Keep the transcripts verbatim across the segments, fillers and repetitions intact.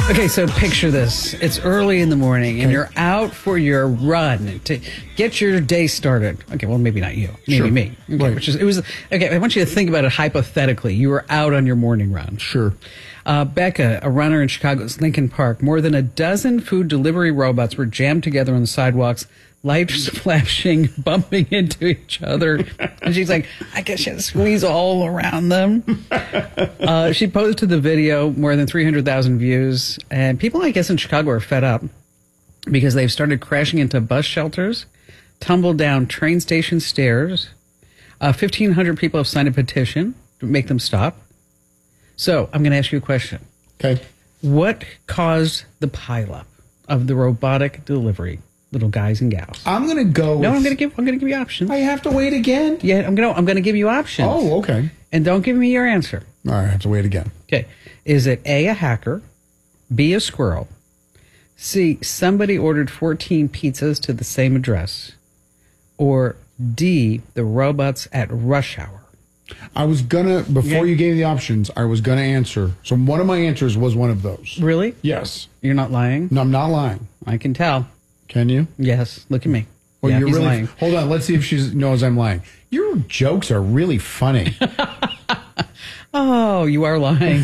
Okay, so picture this. It's early in the morning, and you're out for your run to get your day started. Okay, well, maybe not you. Maybe Sure. me. Okay, Right. which is, it was, okay, I want you to think about it hypothetically. You were out on your morning run. Sure. Uh, Becca, a runner in Chicago's Lincoln Park, more than a dozen food delivery robots were jammed together on the sidewalks, lights flashing, bumping into each other. And she's like, I guess you had to squeeze all around them. Uh, she posted the video, more than three hundred thousand views. And people, I guess, in Chicago are fed up because they've started crashing into bus shelters, tumbled down train station stairs. Uh, fifteen hundred people have signed a petition to make them stop. So I'm going to ask you a question. Okay. What caused the pileup of the robotic delivery, little guys and gals? I'm going to go. No, with, I'm going to give. I'm going to give you options. I have to wait again? Yeah, I'm going to. I'm going to give you options. Oh, okay. And don't give me your answer. All right, I have to wait again. Okay. Is it A, a hacker, B, a squirrel, C, somebody ordered fourteen pizzas to the same address, or D, the robots at rush hour? I was gonna before Yeah. you gave me the options. I was gonna answer. So one of my answers was one of those. Really? Yes. You're not lying? No, I'm not lying. I can tell. Can you? Yes. Look at me. Well, yeah, you're he's really. lying. Hold on. Let's see if she knows I'm lying. Your jokes are really funny. Oh, you are lying.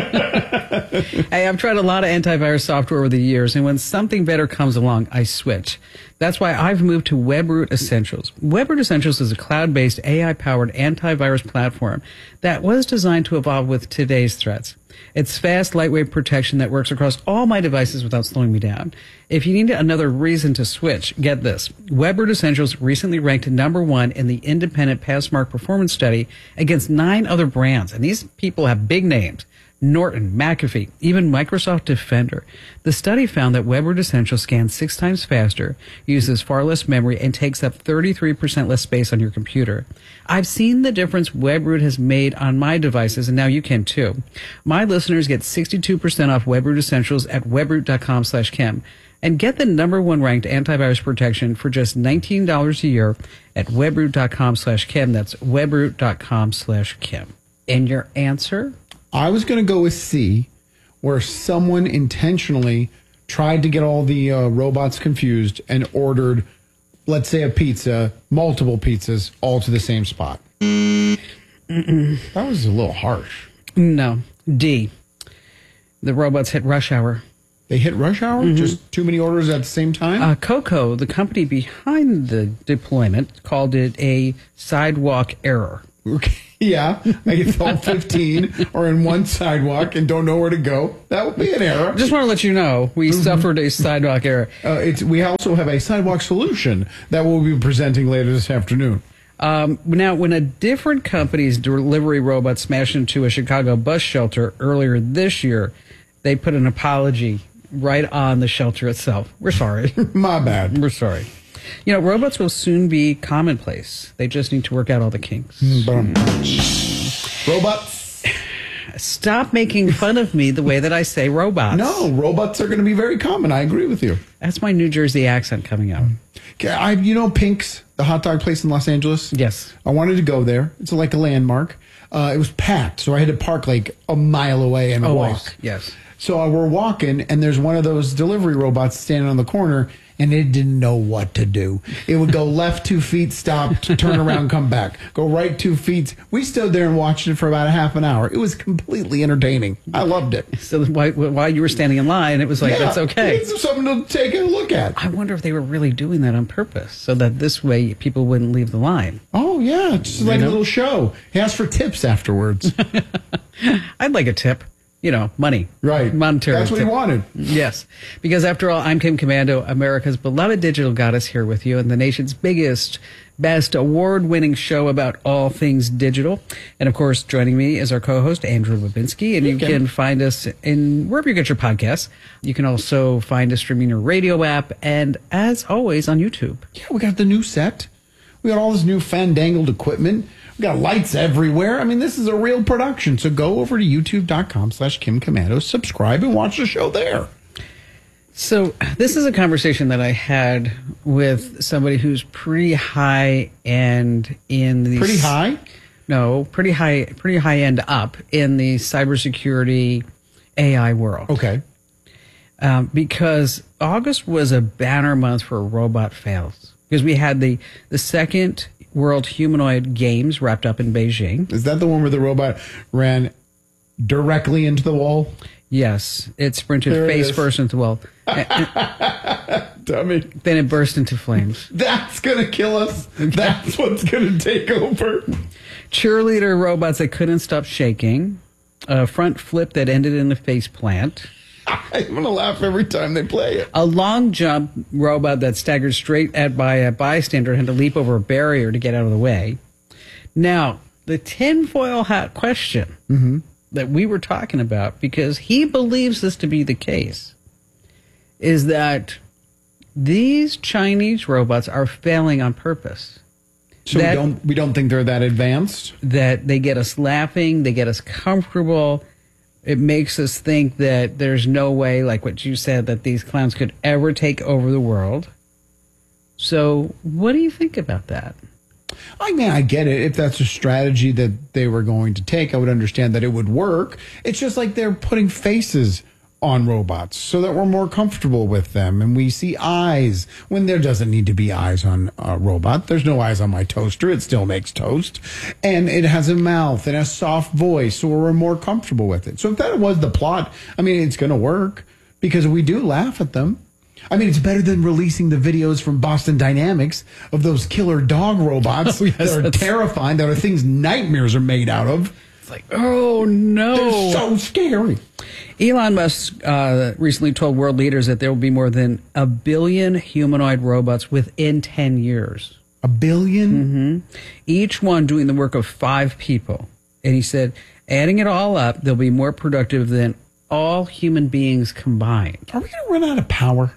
Hey, I've tried a lot of antivirus software over the years, and when something better comes along, I switch. That's why I've moved to WebRoot Essentials. WebRoot Essentials is a cloud-based, A I-powered antivirus platform that was designed to evolve with today's threats. It's fast, lightweight protection that works across all my devices without slowing me down. If you need another reason to switch, get this. WebRoot Essentials recently ranked number one in the independent Passmark performance study against nine other brands. And these people have big names. Norton, McAfee, even Microsoft Defender. The study found that WebRoot Essentials scans six times faster, uses far less memory, and takes up thirty-three percent less space on your computer. I've seen the difference WebRoot has made on my devices, and now you can too. My listeners get sixty-two percent off WebRoot Essentials at webroot.com slash Kim. And get the number one ranked antivirus protection for just nineteen dollars a year at webroot.com slash Kim. That's webroot.com slash Kim. And your answer? I was going to go with C, where someone intentionally tried to get all the uh, robots confused and ordered, let's say, a pizza, multiple pizzas, all to the same spot. Mm-mm. That was a little harsh. No. D. The robots hit rush hour. They hit rush hour? Mm-hmm. Just too many orders at the same time? Uh, Coco, the company behind the deployment, called it a sidewalk error. Okay. Yeah, I get all fifteen or in one sidewalk and don't know where to go. That would be an error. Just want to let you know, we mm-hmm. suffered a sidewalk error. Uh, it's, we also have a sidewalk solution that we'll be presenting later this afternoon. Um, now, when a different company's delivery robot smashed into a Chicago bus shelter earlier this year, they put an apology right on the shelter itself. We're sorry. My bad. We're sorry. You know, robots will soon be commonplace. They just need to work out all the kinks. Robots. Stop making fun of me the way that I say robots. No, robots are going to be very common. I agree with you. That's my New Jersey accent coming out. Okay, I, you know Pink's, the hot dog place in Los Angeles? Yes. I wanted to go there. It's like a landmark. Uh, it was packed, so I had to park like a mile away and Always. walk. Yes. So uh, we're walking, and there's one of those delivery robots standing on the corner, and it didn't know what to do. It would go left two feet, stop, turn around, come back. Go right two feet. We stood there and watched it for about a half an hour. It was completely entertaining. I loved it. So while, while you were standing in line, it was like, Yeah, that's okay. It's something to take a look at. I wonder if they were really doing that on purpose so that this way people wouldn't leave the line. Oh, yeah. Just like know? a little show. He asked for tips afterwards. I'd like a tip. You know, money. Right. Monetary. That's what tip. he wanted. Yes. Because after all, I'm Kim Komando, America's beloved digital goddess, here with you, and the nation's biggest, best award-winning show about all things digital. And of course, joining me is our co-host, Andrew Babinski. And you Okay. can find us in wherever you get your podcasts. You can also find us streaming your radio app and, as always, on YouTube. Yeah, we got the new set. We got all this new fandangled equipment. We got lights everywhere. I mean, this is a real production. So go over to youtube.com slash Kim Komando, subscribe, and watch the show there. So this is a conversation that I had with somebody who's pretty high end in the Pretty high? No, pretty high, pretty high end up in the cybersecurity A I world. Okay. um, because August was a banner month for robot fails. Because we had the, the second World Humanoid Games wrapped up in Beijing. Is that the one where the robot ran directly into the wall? Yes, it sprinted There it face is. first into the wall. Dummy. Then it burst into flames. That's going to kill us. That's what's going to take over. Cheerleader robots that couldn't stop shaking. A front flip that ended in a face plant. I'm going to laugh every time they play it. A long jump robot that staggered straight at by a bystander and had to leap over a barrier to get out of the way. Now, the tinfoil hat question Mm-hmm. that we were talking about, because he believes this to be the case, is that these Chinese robots are failing on purpose. So That- we don't we don't think they're that advanced? That they get us laughing, they get us comfortable. It makes us think that there's no way, like what you said, that these clowns could ever take over the world. So what do you think about that? I mean, I get it. If that's a strategy that they were going to take, I would understand that it would work. It's just like they're putting faces on robots so that we're more comfortable with them. And we see eyes when there doesn't need to be eyes on a robot. There's no eyes on my toaster. It still makes toast. And it has a mouth and a soft voice, so we're more comfortable with it. So if that was the plot, I mean, it's going to work because we do laugh at them. I mean, it's better than releasing the videos from Boston Dynamics of those killer dog robots Oh, yes, that are that's- terrifying, that are things nightmares are made out of. It's like, oh no. They're so scary. Elon Musk uh, recently told world leaders that there will be more than a billion humanoid robots within ten years. A billion? Mm-hmm. Each one doing the work of five people. And he said, adding it all up, they'll be more productive than all human beings combined. Are we going to run out of power?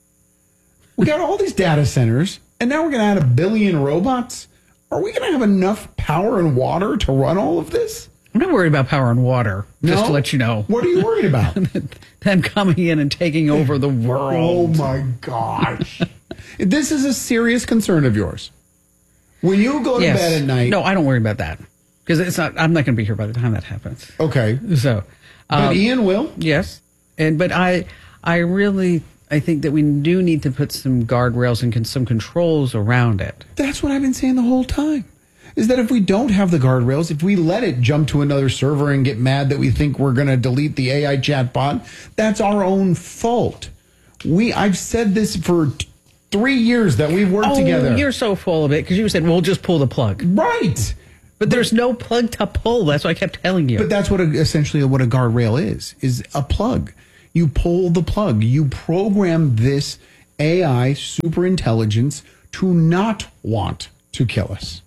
We got all these data centers, and now we're going to add a billion robots? Are we going to have enough power and water to run all of this? I'm not worried about power and water, just No? to let you know. What are you worried about? Them coming in and taking over the Oh, world. my gosh. This is a serious concern of yours. When you go to Yes. bed at night. No, I don't worry about that. Because it's not. I'm not going to be here by the time that happens. Okay. So, But um, Ian will? yes, and but I, I really, I think that we do need to put some guardrails and con- some controls around it. That's what I've been saying the whole time. Is that if we don't have the guardrails, if we let it jump to another server and get mad that we think we're going to delete the A I chatbot, that's our own fault. We I've said this for t- three years that we've worked Oh, together. you're so full of it because you said, "We'll just pull the plug," Right. but there's no plug to pull. That's what I kept telling you. But that's what a, essentially what a guardrail is, is a plug. You pull the plug. You program this A I super intelligence to not want to kill us.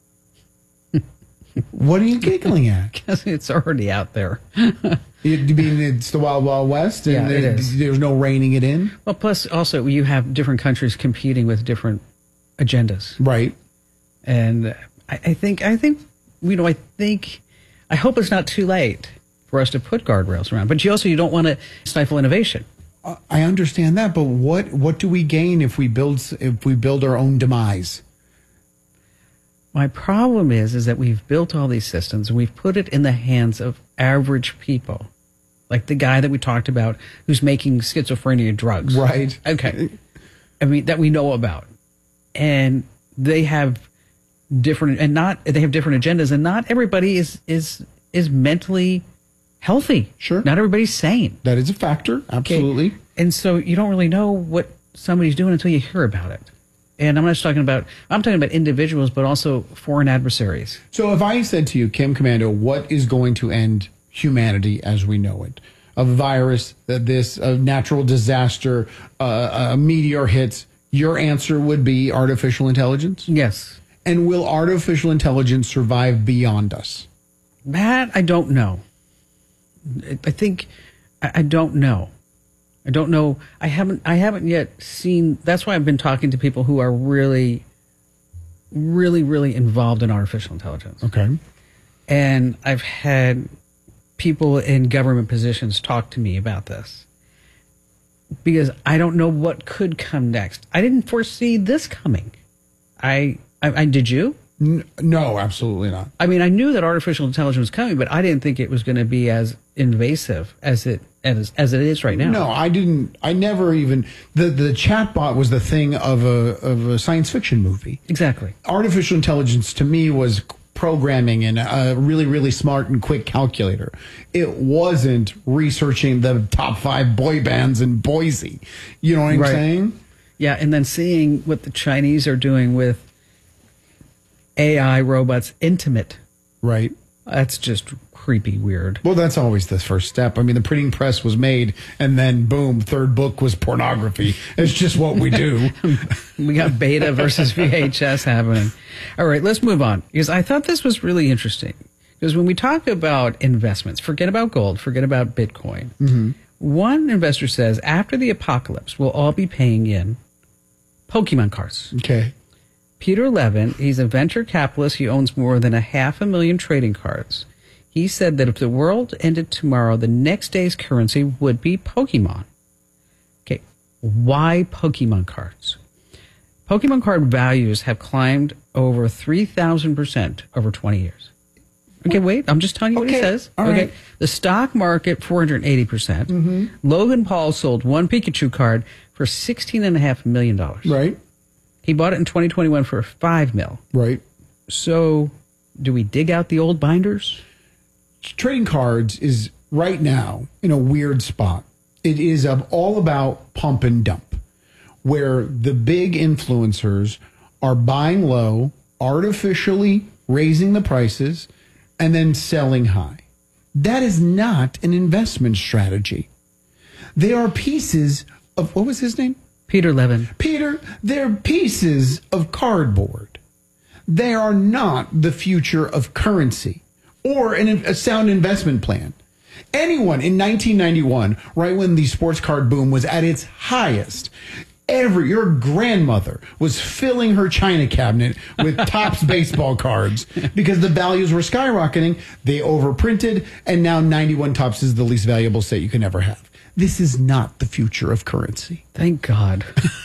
What are you giggling at? Because it's already out there. You mean it's the Wild Wild West, and Yeah, it there- is. there's no reining it in, Well, plus also you have different countries competing with different agendas, right? and I, I think I think you know I think I hope it's not too late for us to put guardrails around. But you also you don't want to stifle innovation. Uh, I understand that, but what what do we gain if we build s- if we build our own demise? My problem is is that we've built all these systems and we've put it in the hands of average people, like the guy that we talked about who's making schizophrenia drugs. Right. Okay. I mean that we know about, and they have different and not they have different agendas, and not everybody is is is mentally healthy. Sure. Not everybody's sane. That is a factor, Okay? absolutely. And so you don't really know what somebody's doing until you hear about it. And I'm not just talking about I'm talking about individuals, but also foreign adversaries. So if I said to you, Kim Commando, what is going to end humanity as we know it? A virus, that this a natural disaster, uh, a meteor hits, your answer would be artificial intelligence? Yes. And will artificial intelligence survive beyond us? That I don't know. I think I I don't know. I don't know. I haven't. I haven't yet seen. That's why I've been talking to people who are really, really, really involved in artificial intelligence. Okay. And I've had people in government positions talk to me about this because I don't know what could come next. I didn't foresee this coming. I. I, I did you? N- no, absolutely not. I mean, I knew that artificial intelligence was coming, but I didn't think it was going to be as invasive as it as, as it is right now. No, I didn't. I never even the the chatbot was the thing of a of a science fiction movie. Exactly. Artificial intelligence to me was programming and a really really smart and quick calculator. It wasn't researching the top five boy bands in Boise. You know what I'm Right. saying? Yeah, and then seeing what the Chinese are doing with A I robots intimate. Right. That's just creepy weird. Well, that's always the first step. I mean, the printing press was made, and then boom, third book was pornography. It's just what we do. We got beta versus V H S happening. All right, let's move on, because I thought this was really interesting. Because when we talk about investments, forget about gold, forget about Bitcoin. Mm-hmm. One investor says after the apocalypse, we'll all be paying in Pokemon cards. Okay. Peter Levin, he's a venture capitalist. He owns more than a half a million trading cards. He said that if the world ended tomorrow, the next day's currency would be Pokemon. Okay, why Pokemon cards? Pokemon card values have climbed over three thousand percent over twenty years. Okay, wait, I'm just telling you what Okay, he says. all okay, right. The stock market, four hundred eighty percent. Mm-hmm. Logan Paul sold one Pikachu card for sixteen point five million dollars. Right. He bought it in twenty twenty-one for five mil. Right. So, do we dig out the old binders? Trading cards is right now in a weird spot. It is of all about pump and dump, where the big influencers are buying low, artificially raising the prices, and then selling high. That is not an investment strategy. They are pieces of, what was his name? Peter Levin. Peter, they're pieces of cardboard. They are not the future of currency or an, a sound investment plan. Anyone in nineteen ninety-one, right when the sports card boom was at its highest, every your grandmother was filling her china cabinet with Topps baseball cards because the values were skyrocketing. They overprinted, and now ninety-one Topps is the least valuable set you can ever have. This is not the future of currency. Thank God.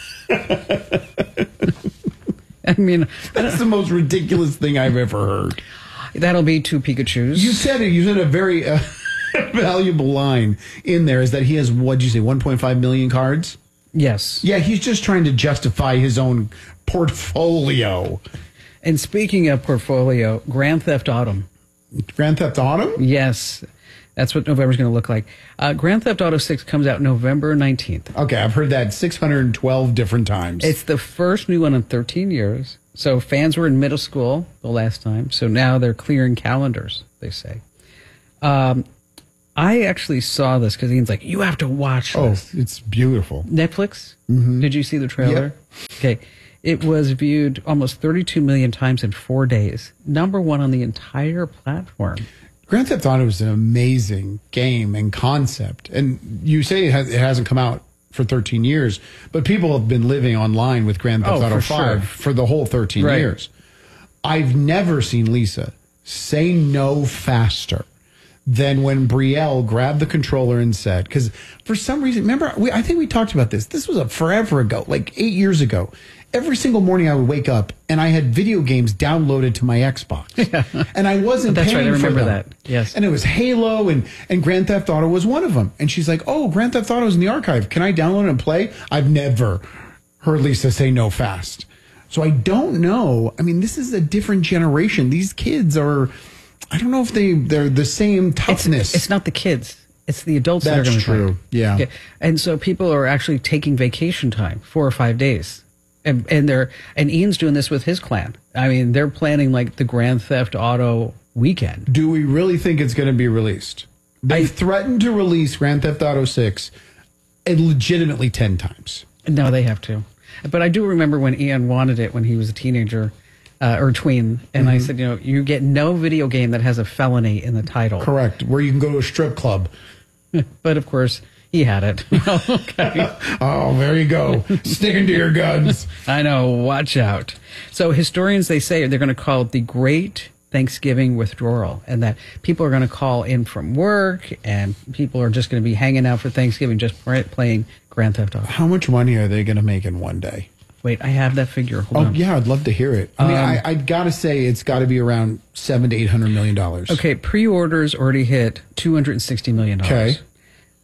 I mean, That's the most ridiculous thing I've ever heard. that'll be two Pikachus. You said it. You said a very uh, valuable line in there is that he has, what'd you say, one point five million cards? Yes. Yeah, he's just trying to justify his own portfolio. And speaking of portfolio, Grand Theft Auto. Grand Theft Auto? Yes. That's what November's going to look like. Uh, Grand Theft Auto six comes out November nineteenth. Okay, I've heard that six hundred twelve different times. It's the first new one in thirteen years. So fans were in middle school the last time. So now they're clearing calendars, they say. Um, I actually saw this because Ian's like, you have to watch oh, this. it's beautiful. Netflix? Mm-hmm. Did you see the trailer? Yep. Okay. It was viewed almost thirty-two million times in four days. Number one on the entire platform. Grand Theft Auto is an amazing game and concept. And you say it, has, it hasn't come out for thirteen years, but people have been living online with Grand Theft Oh, Auto for five sure. for the whole thirteen Right. years. I've never seen Lisa say no faster than when Brielle grabbed the controller and said, because for some reason, remember, we, I think we talked about this. This was a forever ago, like eight years ago. Every single morning I would wake up and I had video games downloaded to my Xbox. Yeah. And I wasn't That's paying right, I remember for them. that. Yes. And it was Halo and, and Grand Theft Auto was one of them. And she's like, oh, Grand Theft Auto is in the archive. Can I download it and play? I've never heard Lisa say no fast. So I don't know. I mean, this is a different generation. These kids are, I don't know if they, they're the same toughness. It's, it's not the kids. It's the adults that are That's going to true. play. Yeah. Okay. And so people are actually taking vacation time, four or five days. And, and they're and Ian's doing this with his clan. I mean, they're planning like the Grand Theft Auto weekend. Do we really think it's going to be released? They I- threatened to release Grand Theft Auto six legitimately ten times. No, they have to. But I do remember when Ian wanted it when he was a teenager uh, or tween, and I said, you know, you get no video game that has a felony in the title. Correct. Where you can go to a strip club. But of course, he had it. Okay. Oh, there you go. Sticking to your guns. I know. Watch out. So historians, they say they're going to call it the Great Thanksgiving Withdrawal, and that people are going to call in from work, and people are just going to be hanging out for Thanksgiving, just play- playing Grand Theft Auto. How much money are they going to make in one day? Wait, I have that figure. Hold Oh, on. yeah, I'd love to hear it. I mean, Um, I, I'd got to say it's got to be around seven to eight hundred million dollars. Okay, pre-orders already hit two hundred sixty million dollars. Okay.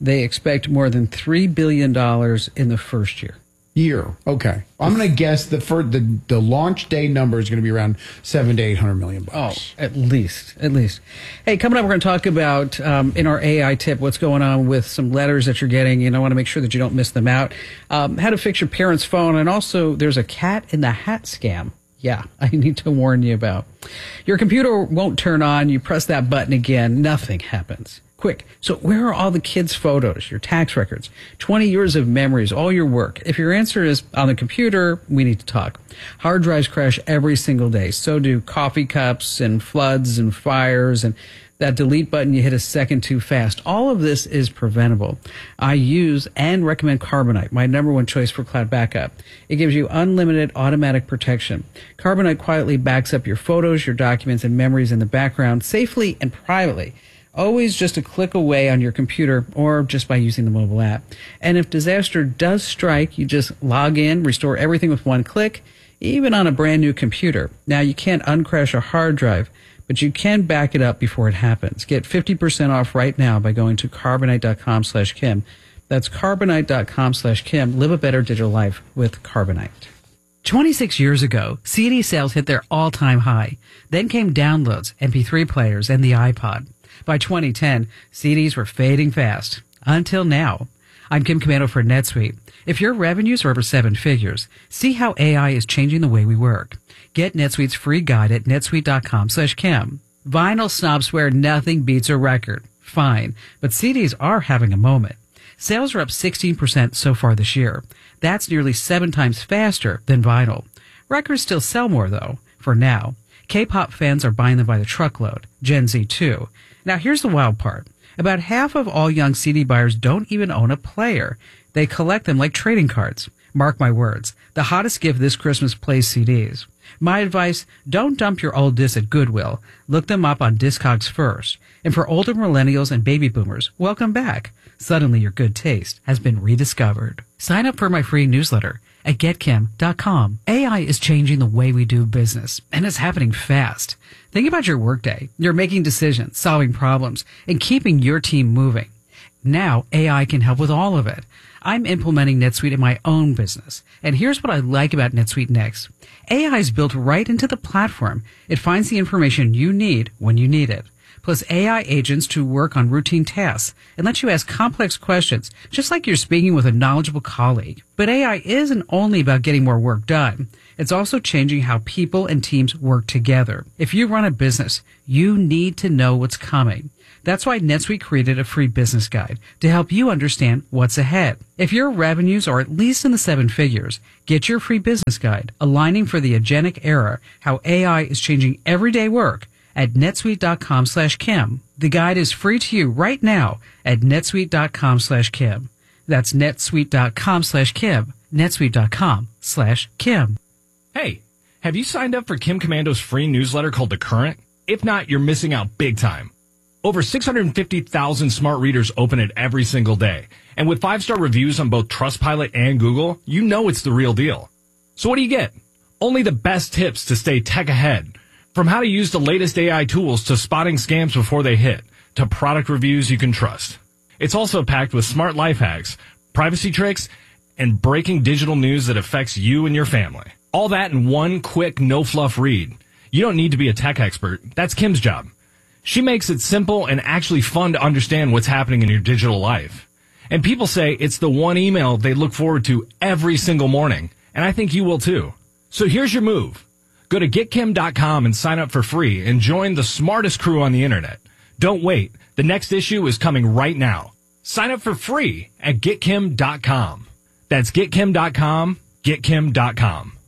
They expect more than three billion dollars in the first year. Year. Okay. I'm going to guess the, for the the launch day number is going to be around seven to eight hundred million bucks. Oh, at least, at least. Hey, coming up, we're going to talk about um, in our A I tip what's going on with some letters that you're getting. You know, want to make sure that you don't miss them out. Um, how to fix your parents' phone, and also there's a cat in the hat scam. Yeah, I need to warn you about. Your computer won't turn on. You press that button again, nothing happens. Quick. So where are all the kids' photos, your tax records, twenty years of memories, all your work? If your answer is on the computer, we need to talk. Hard drives crash every single day. So do coffee cups and floods and fires, and that delete button you hit a second too fast. All of this is preventable. I use and recommend Carbonite, my number one choice for cloud backup. It gives you unlimited automatic protection. Carbonite quietly backs up your photos, your documents, and memories in the background safely and privately. Always just a click away on your computer or just by using the mobile app. And if disaster does strike, you just log in, restore everything with one click, even on a brand new computer. Now, you can't uncrash a hard drive, but you can back it up before it happens. Get fifty percent off right now by going to carbonite.com slash Kim. That's carbonite.com slash Kim. Live a better digital life with Carbonite. twenty-six years ago, C D sales hit their all-time high. Then came downloads, M P three players, and the iPod. By twenty ten, C Ds were fading fast. Until now. I'm Kim Komando for NetSuite. If your revenues are over seven figures, see how A I is changing the way we work. Get NetSuite's free guide at netsuite.com slash Kim. Vinyl snobs swear nothing beats a record. Fine, but C Ds are having a moment. Sales are up sixteen percent so far this year. That's nearly seven times faster than vinyl. Records still sell more, though, for now. K-pop fans are buying them by the truckload. Gen Z, too. Now, here's the wild part. About half of all young C D buyers don't even own a player. They collect them like trading cards. Mark my words. The hottest gift this Christmas plays C Ds. My advice, don't dump your old discs at Goodwill. Look them up on Discogs first. And for older millennials and baby boomers, welcome back. Suddenly your good taste has been rediscovered. Sign up for my free newsletter at get kim dot com. A I is changing the way we do business, and it's happening fast. Think about your workday. You're making decisions, solving problems, and keeping your team moving. Now, A I can help with all of it. I'm implementing NetSuite in my own business, and here's what I like about NetSuite Next. A I is built right into the platform. It finds the information you need when you need it. Plus A I agents to work on routine tasks and let you ask complex questions, just like you're speaking with a knowledgeable colleague. But A I isn't only about getting more work done. It's also changing how people and teams work together. If you run a business, you need to know what's coming. That's why NetSuite created a free business guide to help you understand what's ahead. If your revenues are at least in the seven figures, get your free business guide, Aligning for the Agentic Era, How A I is Changing Everyday Work, at netsuite.com slash Kim. The guide is free to you right now at netsuite.com slash Kim. That's netsuite.com slash Kim. netsuite.com slash Kim. Hey, have you signed up for Kim Komando's free newsletter called The Current? If not, you're missing out big time. Over six hundred fifty thousand smart readers open it every single day. And with five-star reviews on both Trustpilot and Google, you know it's the real deal. So what do you get? Only the best tips to stay tech ahead. From how to use the latest A I tools to spotting scams before they hit, to product reviews you can trust. It's also packed with smart life hacks, privacy tricks, and breaking digital news that affects you and your family. All that in one quick, no-fluff read. You don't need to be a tech expert. That's Kim's job. She makes it simple and actually fun to understand what's happening in your digital life. And people say it's the one email they look forward to every single morning. And I think you will too. So here's your move. Go to get kim dot com and sign up for free and join the smartest crew on the internet. Don't wait. The next issue is coming right now. Sign up for free at get kim dot com. That's get kim dot com, get kim dot com.